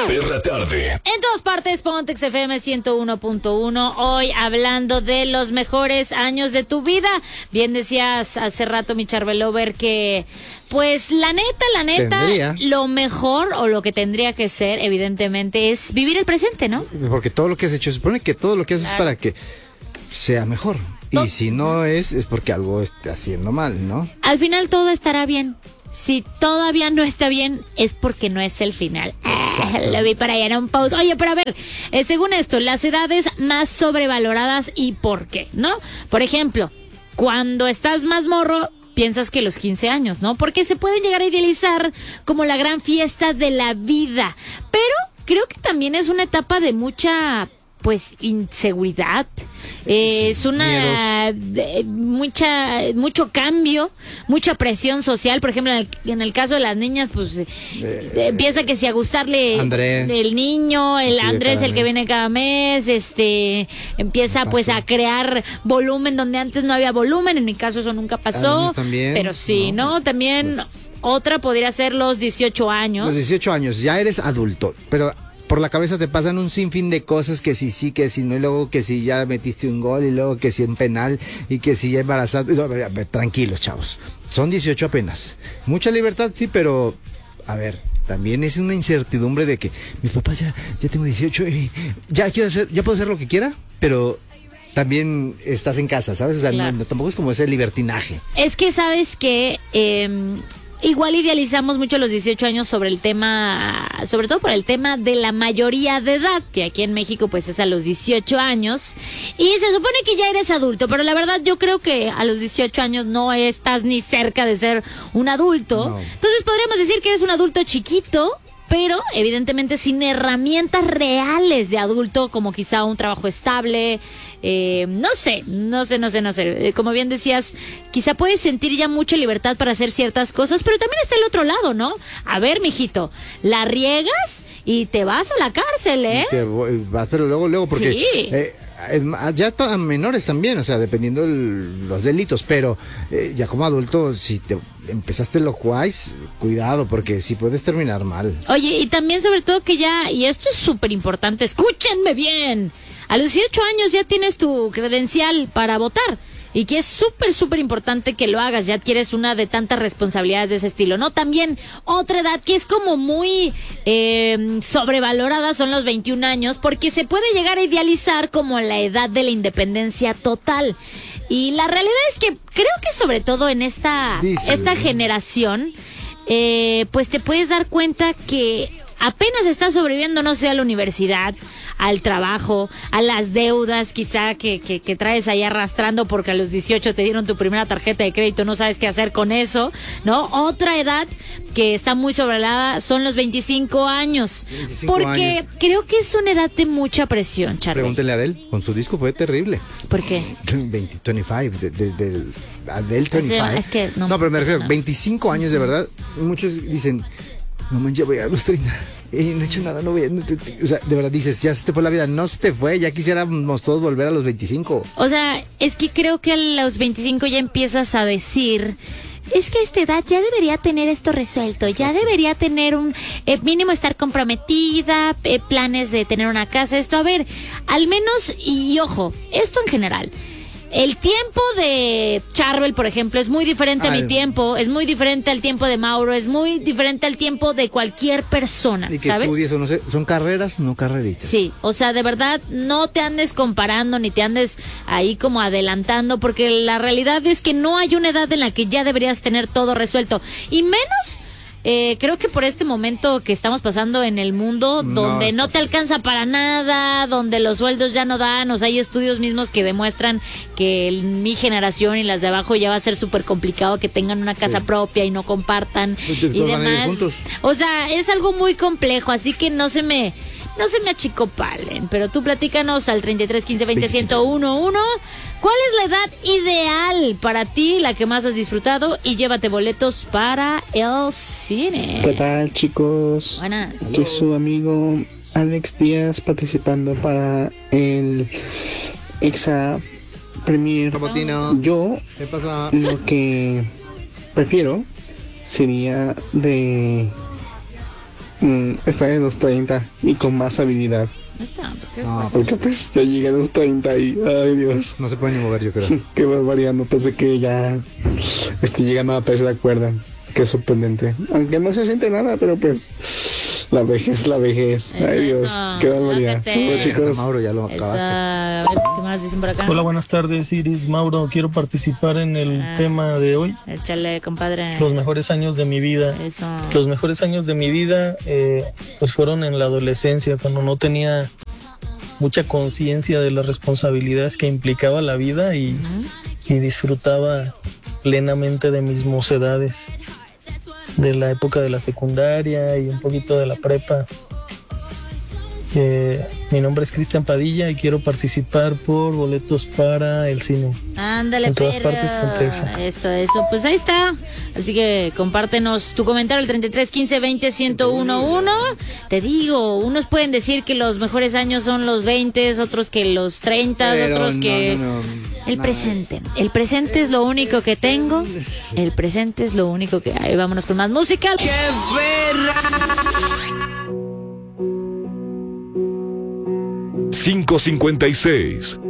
perra tarde. En todas partes, Pontex FM 101.1. Hoy hablando de los mejores años de tu vida. Bien decías hace rato, mi Charvelover, que pues la neta, lo mejor o lo que tendría que ser, evidentemente, es vivir el presente, ¿no? Porque todo lo que has hecho, se supone que todo lo que haces es para que sea mejor. Y si no es porque algo está haciendo mal, ¿no? Al final todo estará bien. Si todavía no está bien, es porque no es el final. Lo vi para allá en un post. Oye, pero a ver, según esto, las edades más sobrevaloradas y por qué, ¿no? Por ejemplo, cuando estás más morro, piensas que los 15 años, ¿no? Porque se pueden llegar a idealizar como la gran fiesta de la vida. Pero creo que también es una etapa de mucha, pues, inseguridad. Es una mucho cambio, mucha presión social. Por ejemplo, en el caso de las niñas, pues empieza que si a gustarle Andrés, el niño, el Andrés, el que viene cada mes, empieza pues a crear volumen donde antes no había volumen. En mi caso eso nunca pasó, también, pero sí, ¿no? También pues, otra podría ser los 18 años. Los 18 años, ya eres adulto, pero por la cabeza te pasan un sinfín de cosas, que si sí, que si no, y luego que si ya metiste un gol, y luego que si en penal, y que si ya embarazaste. No, tranquilos, chavos, son 18 apenas. Mucha libertad, sí, pero a ver, también es una incertidumbre de que mis papás ya tengo 18 y ya puedo hacer lo que quiera, pero también estás en casa, ¿sabes? O sea, claro. No, tampoco es como ese libertinaje. Es que, ¿sabes qué? Igual idealizamos mucho los 18 años sobre todo por el tema de la mayoría de edad, que aquí en México pues es a los 18 años, y se supone que ya eres adulto, pero la verdad yo creo que a los 18 años no estás ni cerca de ser un adulto. No. Entonces podríamos decir que eres un adulto chiquito, pero evidentemente sin herramientas reales de adulto, como quizá un trabajo estable. No sé. Como bien decías, quizá puedes sentir ya mucha libertad para hacer ciertas cosas, pero también está el otro lado, ¿no? A ver, mijito, la riegas y te vas a la cárcel, ¿eh? Pero luego, porque sí. Ya menores también, o sea, dependiendo los delitos, pero ya como adulto, si te empezaste locuaz, cuidado, porque si puedes terminar mal. Oye, y también sobre todo que ya, y esto es súper importante, escúchenme bien, a los 18 años ya tienes tu credencial para votar. Y que es súper importante que lo hagas, ya adquieres una de tantas responsabilidades de ese estilo, ¿no? También otra edad que es como muy sobrevalorada son los 21 años, porque se puede llegar a idealizar como la edad de la independencia total. Y la realidad es que creo que sobre todo en esta generación, pues te puedes dar cuenta que apenas estás sobreviviendo, no sé, a la universidad, al trabajo, a las deudas quizá que traes ahí arrastrando porque a los 18 te dieron tu primera tarjeta de crédito, no sabes qué hacer con eso, ¿no? Otra edad que está muy sobrevalorada son los 25 años, porque creo que es una edad de mucha presión, Charlie. Pregúntale a Adele, con su disco fue terrible. ¿Por qué? 25, del Adele 25. Es que no, pero me refiero, 25 años de verdad. Muchos dicen, no manches, voy a los 30. No he hecho nada, no voy a... O sea, de verdad dices, ya se te fue la vida. No se te fue, ya quisiéramos todos volver a los 25. O sea, es que creo que a los 25 ya empiezas a decir... Es que a esta edad ya debería tener esto resuelto, ya debería tener un mínimo estar comprometida, planes de tener una casa, esto, a ver, al menos, y ojo, esto en general... El tiempo de Charbel, por ejemplo, es muy diferente a mi tiempo, es muy diferente al tiempo de Mauro, es muy diferente al tiempo de cualquier persona, y que ¿sabes? Estudies, o no sé, son carreras, no carreritas. Sí, o sea, de verdad, no te andes comparando ni te andes ahí como adelantando, porque la realidad es que no hay una edad en la que ya deberías tener todo resuelto, y menos... creo que por este momento que estamos pasando en el mundo, donde no te alcanza para nada, donde los sueldos ya no dan, o sea, hay estudios mismos que demuestran que mi generación y las de abajo ya va a ser súper complicado que tengan una casa propia y no compartan y demás. O sea, es algo muy complejo, así que no se me achicopalen, pero tú platícanos al 33 15 20 1011. ¿Cuál es la edad ideal para ti, la que más has disfrutado? Y llévate boletos para el cine. ¿Qué tal, chicos? Buenas. Aquí es su amigo Alex Díaz participando para el Exa Premier. Yo lo que prefiero sería de estar en los 30 y con más habilidad. Porque pues ya llegué a los 30 y, ay Dios. No se puede ni mover, yo creo. Qué barbaridad, no pensé que ya estoy llegando a la tercera cuerda. Qué sorprendente. Aunque no se siente nada, pero pues la vejez. Ay Dios, qué barbaridad. Saludos, chicos. Mauro, ya lo acabaste. A ver, ¿qué más dicen por acá? Hola, buenas tardes, Iris, Mauro. Quiero participar en el tema de hoy. Échale, compadre. Los mejores años de mi vida. Eso. Los mejores años de mi vida pues fueron en la adolescencia, cuando no tenía mucha conciencia de las responsabilidades que implicaba la vida y disfrutaba plenamente de mis mocedades, de la época de la secundaria y un poquito de la prepa. Mi nombre es Cristian Padilla y quiero participar por boletos para el cine. Ándale, en todas partes con Texa. Eso, pues ahí está. Así que compártenos tu comentario al 33 15 20 1011. Te digo, unos pueden decir que los mejores años son los 20, otros que los 30, pero otros que el presente es lo único que tengo. El presente es lo único que hay. Vámonos con más música. ¡Qué verra! 5:56.